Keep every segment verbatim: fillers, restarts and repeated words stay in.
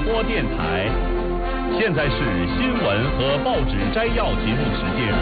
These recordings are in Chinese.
播电台。现在是新闻和报纸摘要节目时间。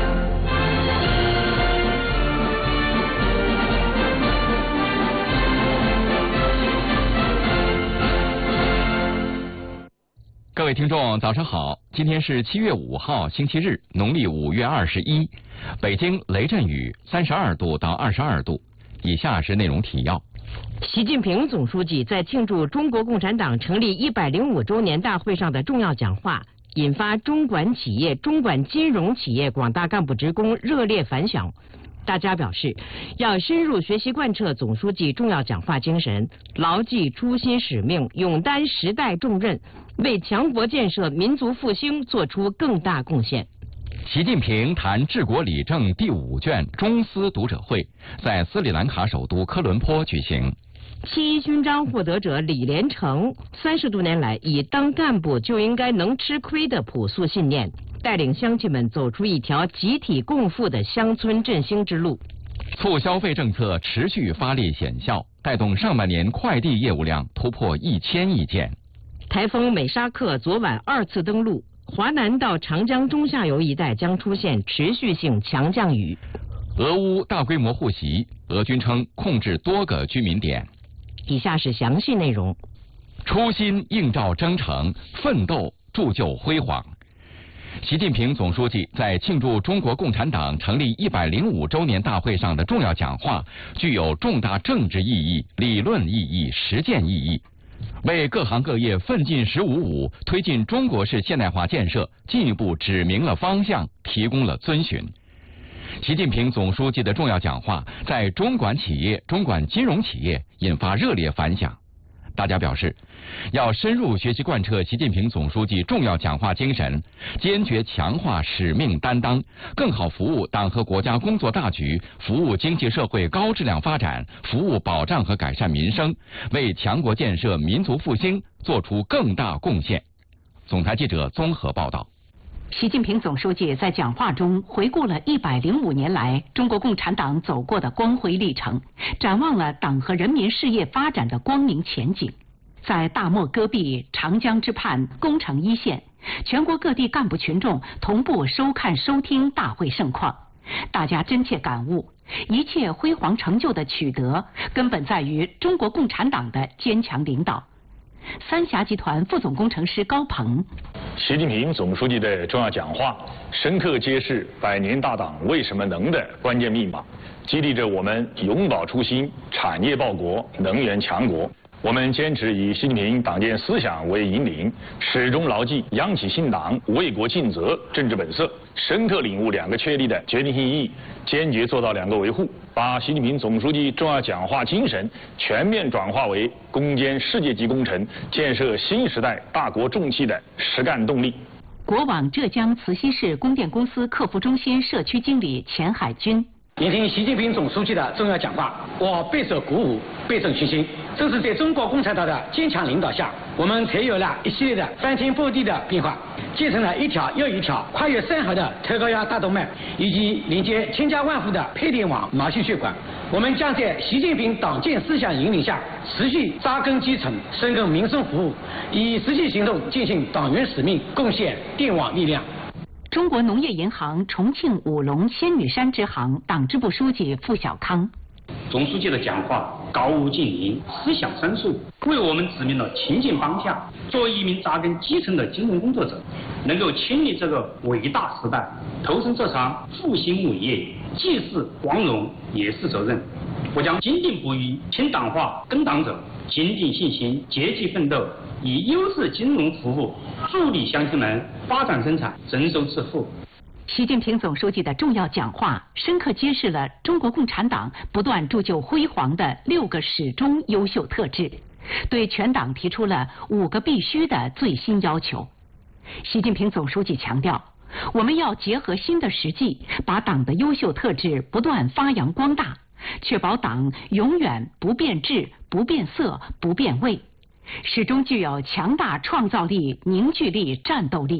各位听众，早上好！今天是七月五号，星期日，农历五月二十一。北京雷阵雨，三十二度到二十二度。以下是内容提要。 习近平总书记在庆祝中国共产党成立一百零五周年大会上的重要讲话，引发中管企业、中管金融企业广大干部职工热烈反响。大家表示，要深入学习贯彻总书记重要讲话精神，牢记初心使命，勇担时代重任，为强国建设、民族复兴作出更大贡献。 习近平谈治国理政第五卷中斯读者会在斯里兰卡首都科伦坡举行。 七一勋章获得者李连成三十多年来以当干部就应该能吃亏的朴素信念，带领乡亲们走出一条集体共富的乡村振兴之路。 促消费政策持续发力显效，带动上半年快递业务量突破一千亿件。 台风美沙克昨晚二次登陆，华南到长江中下游一带将出现持续性强降雨。 俄乌大规模互袭，俄军称控制多个居民点。 以下是详细内容。 初心映照征程，奋斗铸就辉煌。习近平总书记在庆祝中国共产党成立一百零五周年大会上的重要讲话，具有重大政治意义、理论意义、实践意义，为各行各业奋进十五五、推进中国式现代化建设进一步指明了方向，提供了遵循。习近平总书记的重要讲话在中管企业、中管金融企业引发热烈反响。大家表示，要深入学习贯彻习近平总书记重要讲话精神，坚决强化使命担当，更好服务党和国家工作大局，服务经济社会高质量发展，服务保障和改善民生，为强国建设、民族复兴作出更大贡献。总台记者综合报道。 习近平总书记在讲话中回顾了一百零五年来中国共产党走过的光辉历程，展望了党和人民事业发展的光明前景。在大漠戈壁、长江之畔、工程一线，全国各地干部群众同步收看收听大会盛况，大家真切感悟，一切辉煌成就的取得，根本在于中国共产党的坚强领导。三峡集团副总工程师高鹏， 习近平总书记的重要讲话，深刻揭示百年大党为什么能的关键密码，激励着我们永葆初心，产业报国，能源强国。我们坚持以习近平党建思想为引领，始终牢记央企信党、为国尽责政治本色，深刻领悟两个确立的决定性意义，坚决做到两个维护，把习近平总书记重要讲话精神全面转化为攻坚世界级工程、建设新时代大国重器的实干动力。 国网浙江慈溪市供电公司客服中心社区经理钱海军， 聆听习近平总书记的重要讲话，我备受鼓舞，倍增信心。正是在中国共产党的坚强领导下，我们才有了一系列的翻天覆地的变化，建成了一条又一条跨越山河的特高压大动脉，以及连接千家万户的配电网毛细血管。我们将在习近平党建思想引领下，持续扎根基层，深耕民生服务，以实际行动践行党员使命，贡献电网力量。 中国农业银行重庆五龙仙女山支行党支部书记付小康， 总书记的讲话高屋建瓴，思想深邃，为我们指明了前进方向。作为一名扎根基层的金融工作者，能够亲历这个伟大时代，投身这场复兴伟业，既是光荣也是责任。我将坚定不移听党话跟党走，坚定信心，积极奋斗，以优质金融服务助力乡亲们发展生产、增收致富。 习近平总书记的重要讲话，深刻揭示了中国共产党不断铸就辉煌的六个始终优秀特质，对全党提出了五个必须的最新要求。习近平总书记强调，我们要结合新的实际，把党的优秀特质不断发扬光大，确保党永远不变质、不变色、不变味，始终具有强大创造力、凝聚力、战斗力。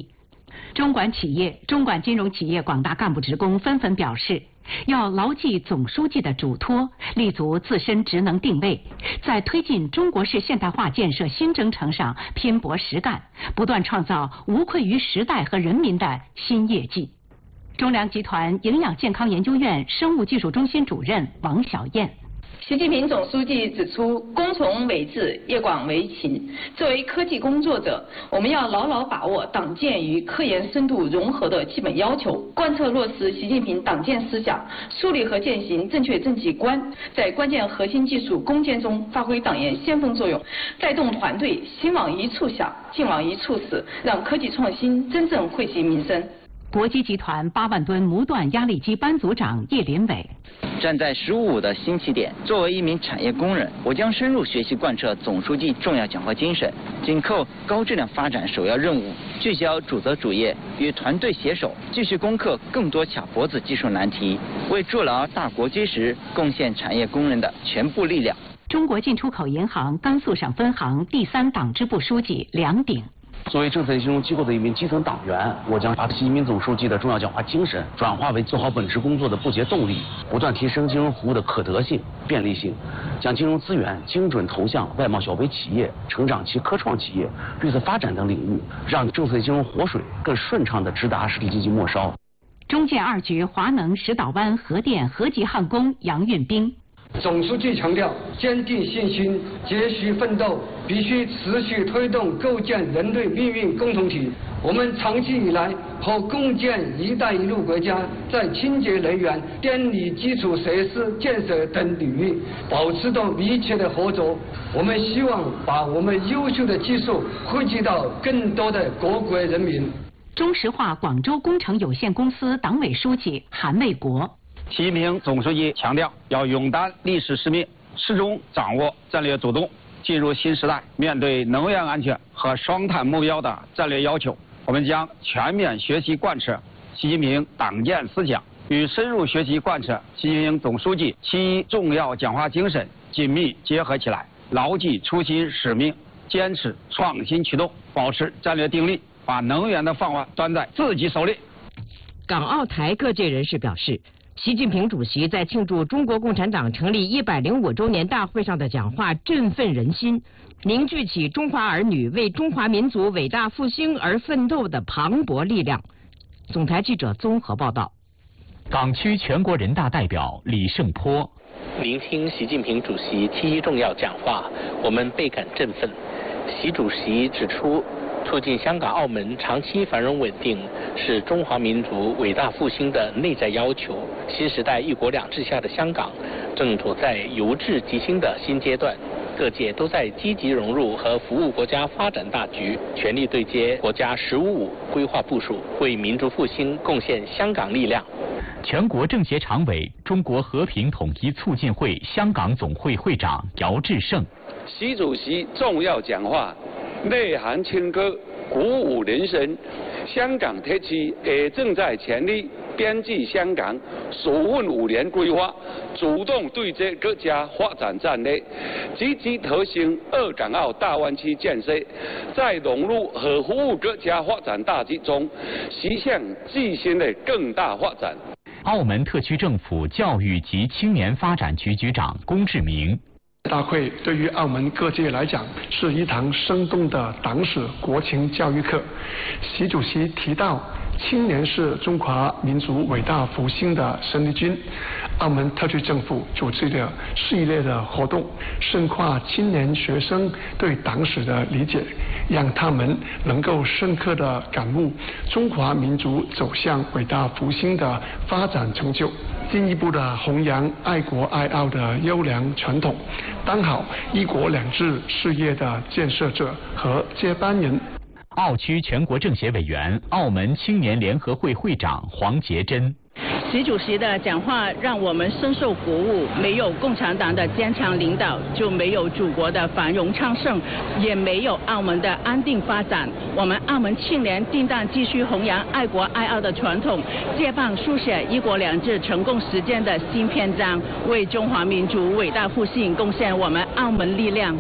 中管企业、中管金融企业广大干部职工纷纷表示，要牢记总书记的嘱托，立足自身职能定位，在推进中国式现代化建设新征程上拼搏实干，不断创造无愧于时代和人民的新业绩。中粮集团营养健康研究院生物技术中心主任王小燕。 习近平总书记指出，工从为治，业广为勤。作为科技工作者，我们要牢牢把握党建与科研深度融合的基本要求，贯彻落实习近平党建思想，树立和践行正确政绩观，在关键核心技术攻坚中发挥党研先锋作用，带动团队心往一处想，劲往一处使，让科技创新真正惠及民生。 国基集团八万吨模段压力机班组长叶林伟。 站在“十五五”的新起点，作为一名产业工人，我将深入学习贯彻总书记重要讲话精神，紧扣高质量发展首要任务，聚焦主责主业，与团队携手，继续攻克更多卡脖子技术难题，为筑牢大国基石贡献产业工人的全部力量。 中国进出口银行甘肃省分行第三党支部书记梁鼎。 作为政策金融机构的一名基层党员，我将把习近平总书记的重要讲话精神转化为做好本职工作的不竭动力，不断提升金融服务的可得性、便利性，将金融资源精准投向外贸小微企业、成长期科创企业、绿色发展等领域，让政策金融活水更顺畅地直达实体经济末梢。 中建二局华能石岛湾核电核级焊工杨运兵。 总书记强调，坚定信心，继续奋斗，必须持续推动构建人类命运共同体。我们长期以来和共建“一带一路”国家在清洁能源、电力基础设施建设等领域保持着密切的合作。我们希望把我们优秀的技术惠及到更多的各国人民。 中石化广州工程有限公司党委书记韩卫国。 习近平总书记强调，要勇担历史使命，始终掌握战略主动。进入新时代，面对能源安全和双碳目标的战略要求，我们将全面学习贯彻习近平党建思想，与深入学习贯彻习近平总书记其重要讲话精神紧密结合起来，牢记初心使命，坚持创新驱动，保持战略定力，把能源的放话端在自己手里。 港澳台各界人士表示，习近平主席在庆祝中国共产党成立一百零五周年大会上的讲话振奋人心，凝聚起中华儿女为中华民族伟大复兴而奋斗的磅礴力量。总台记者综合报道。 港区全国人大代表李胜波： 聆听习近平主席七一重要讲话，我们倍感振奋。习主席指出，促进香港、澳门长期繁荣稳定是中华民族伟大复兴的内在要求。新时代一国两制下的香港正处在由治及兴的新阶段，各界都在积极融入和服务国家发展大局，全力对接国家“十五五”规划部署，为民族复兴贡献香港力量。 全国政协常委、中国和平统一促进会香港总会会长姚志胜： 习主席重要讲话内涵清歌，鼓舞人心。香港特区也正在全力编辑香港首份五年规划，主动对接各家发展战略，积极推行粤港澳大湾区建设，在融入和服务各家发展大局中，实现自身的更大发展。 澳门特区政府教育及青年发展局局长龚志明： 大会对于澳门各界来讲是一堂生动的党史国情教育课。习主席提到，青年是中华民族伟大复兴的生力军。澳门特区政府组织的系列的活动，深化青年学生对党史的理解，让他们能够深刻地感悟中华民族走向伟大复兴的发展成就，进一步的弘扬爱国爱澳的优良传统，当好一国两制事业的建设者和接班人。 澳区全国政协委员、澳门青年联合会会长黄杰珍： 习主席的讲话让我们深受鼓舞，没有共产党的坚强领导，就没有祖国的繁荣昌盛，也没有澳门的安定发展。我们澳门青年定当继续弘扬爱国爱澳的传统，接棒书写一国两制成功实践的新篇章，为中华民族伟大复兴贡献我们澳门力量。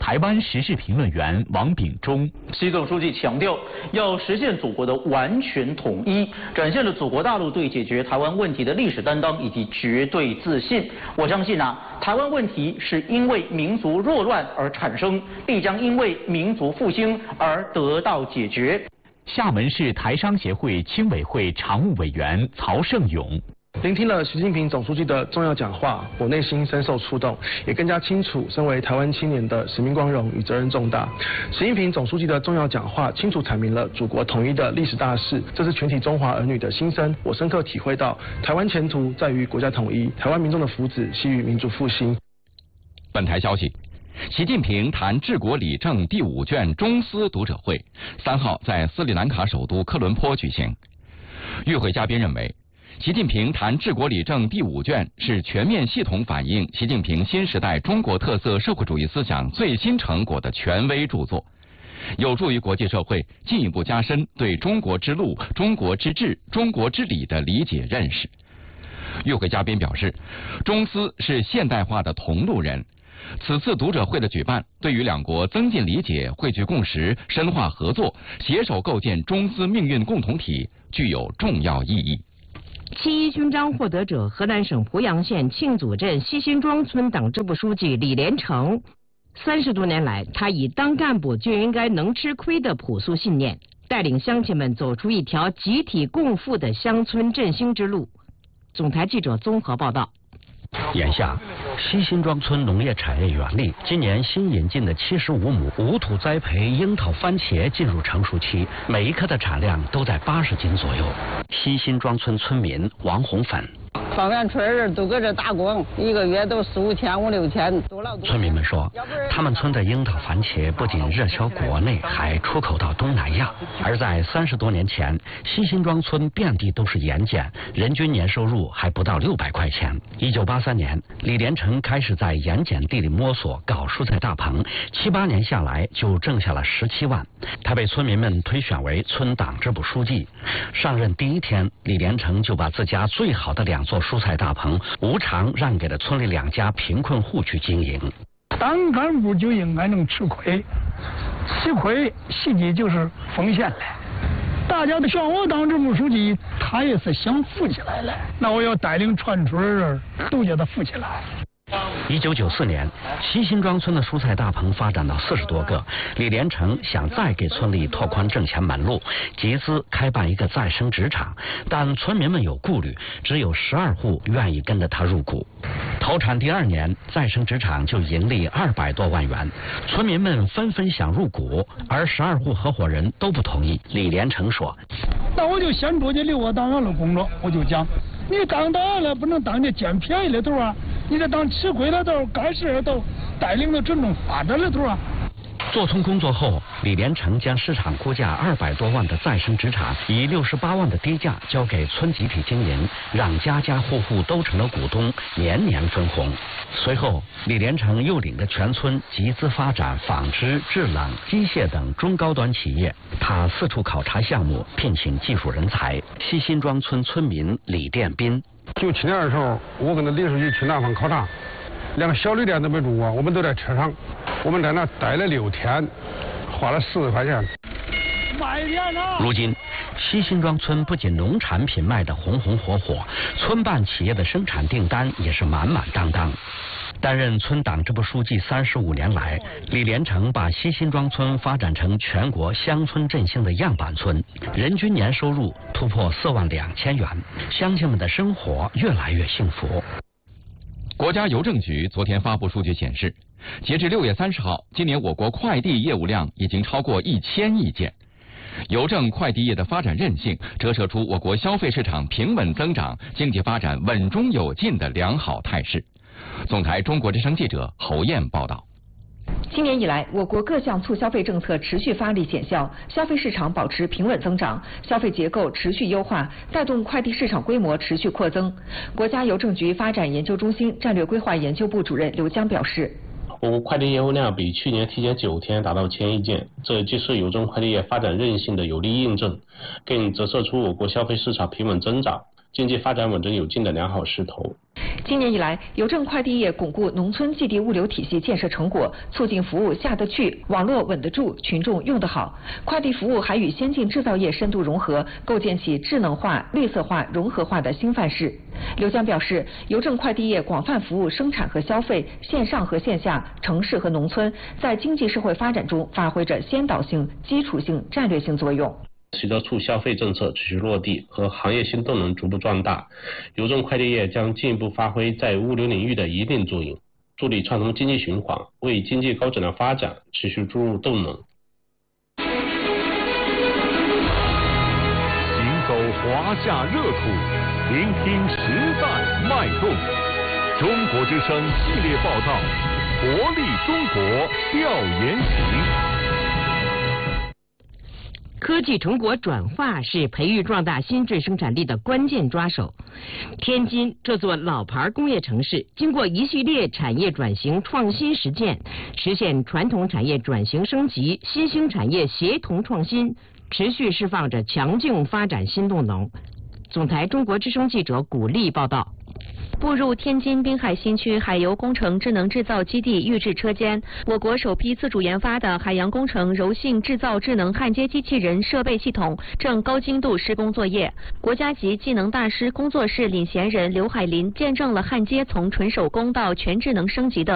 台湾时事评论员王炳忠。 习总书记强调，要实现祖国的完全统一，展现了祖国大陆对解决台湾问题的历史担当以及绝对自信。我相信啊，台湾问题是因为民族弱乱而产生，必将因为民族复兴而得到解决。 厦门市台商协会青委会常务委员曹胜勇。 聆听了习近平总书记的重要讲话，我内心深受触动，也更加清楚身为台湾青年的使命光荣与责任重大。习近平总书记的重要讲话清楚阐明了祖国统一的历史大事，这是全体中华儿女的心声。我深刻体会到，台湾前途在于国家统一，台湾民众的福祉系于民族复兴。 本台消息，习近平谈治国理政第五卷中斯读者会三号在斯里兰卡首都科伦坡举行。与会嘉宾认为，习近平谈治国理政第五卷是全面系统反映习近平新时代中国特色社会主义思想最新成果的权威著作，有助于国际社会进一步加深对中国之路、中国之治、中国之理的理解认识。与会嘉宾表示，中斯是现代化的同路人，此次读者会的举办，对于两国增进理解、汇聚共识、深化合作、携手构建中斯命运共同体具有重要意义。 七一勋章获得者河南省濮阳县庆祖镇西辛庄村党支部书记李连成，三十多年来，他以当干部就应该能吃亏的朴素信念，带领乡亲们走出一条集体共富的乡村振兴之路。总台记者综合报道。 眼下，西辛庄村农业产业园里，今年新引进的七十五亩无土栽培樱桃番茄进入成熟期，每一棵的产量都在八十斤左右。西辛庄村村民王红粉。 方圆村人都搁这打工，一个月都四五千、五六千，多劳多。 村民们说，他们村的樱桃番茄不仅热销国内，还出口到东南亚。而在三十多年前，西辛庄村遍地都是盐碱，人均年收入还不到六百块钱。一九八三年，李连成开始在盐碱地里摸索搞蔬菜大棚，七八年下来就挣下了十七万。他被村民们推选为村党支部书记。上任第一天，李连成就把自家最好的两座蔬菜大棚无偿让给了村里两家贫困户去经营。 当干部就应该能吃亏，吃亏实际就是奉献来。大家都像我当支部书记，他也是想富起来了，那我要带领全村人都叫他富起来。 一九九四年，西辛庄村的蔬菜大棚发展到四十多个，李连成想再给村里拓宽挣钱门路，集资开办一个再生纸厂，但村民们有顾虑，只有十二户愿意跟着他入股。投产第二年，再生纸厂就盈利二百多万元，村民们纷纷想入股，而十二户合伙人都不同意。李连成说：“ 那我就先出去留我档案的工作，我就讲，你当档案了不能当这捡便宜的头啊，你得当吃亏的头，干事的头，带领着群众发展的头啊。” 做通工作后，李连成将市场估价二百多万的再生纸厂以六十八万的低价交给村集体经营，让家家户户都成了股东，年年分红。随后，李连成又领着全村集资发展纺织、制冷、机械等中高端企业。他四处考察项目，聘请技术人才。西辛庄村村民李殿斌： 九七年的时候，我跟着李书记去南方考察，连个小旅店都没住过，我们都在车上。我们在那待了六天，花了四十块钱。 如今，西辛庄村不仅农产品卖得红红火火，村办企业的生产订单也是满满当当。担任村党支部书记三十五年来，李连成把西辛庄村发展成全国乡村振兴的样板村，人均年收入突破四万两千元，乡亲们的生活越来越幸福。 国家邮政局昨天发布数据显示，截至六月三十号，今年我国快递业务量已经超过一千亿件。邮政快递业的发展韧性，折射出我国消费市场平稳增长、经济发展稳中有进的良好态势。总台中国之声记者侯艳报道。 今年以来，我国各项促消费政策持续发力见效，消费市场保持平稳增长，消费结构持续优化，带动快递市场规模持续扩增。国家邮政局发展研究中心战略规划研究部主任刘江表示， 我国快递业务量比去年提前九天达到千亿件，这既是邮政快递业发展韧性的有力印证，更折射出我国消费市场平稳增长、经济发展稳中有进的良好势头。 今年以来，邮政快递业巩固农村寄递物流体系建设成果，促进服务下得去，网络稳得住，群众用得好。快递服务还与先进制造业深度融合，构建起智能化、绿色化、融合化的新范式。刘江表示，邮政快递业广泛服务生产和消费、线上和线下、城市和农村，在经济社会发展中发挥着先导性、基础性、战略性作用。 随着促消费政策持续落地和行业新动能逐步壮大，邮政快递业将进一步发挥在物流领域的一定作用，助力串通经济循环，为经济高质量发展持续注入动能。 行走华夏热土，聆听时代脉动。中国之声系列报道，活力中国调研行。 科技成果转化是培育壮大新质生产力的关键抓手。天津这座老牌工业城市，经过一系列产业转型创新实践，实现传统产业转型升级、新兴产业协同创新，持续释放着强劲发展新动能。总台中国之声记者古丽报道。 步入天津滨海新区海油工程智能制造基地预制车间，我国首批自主研发的海洋工程柔性制造智能焊接机器人设备系统正高精度施工作业。国家级技能大师工作室领衔人刘海林见证了焊接从纯手工到全智能升级的